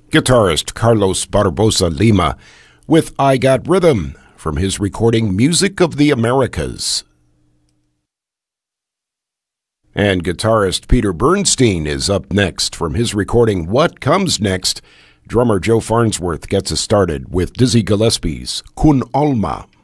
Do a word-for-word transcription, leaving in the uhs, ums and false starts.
Guitarist Carlos Barbosa Lima with I Got Rhythm from his recording Music of the Americas. And guitarist Peter Bernstein is up next from his recording What Comes Next. Drummer Joe Farnsworth gets us started with Dizzy Gillespie's Kun Alma.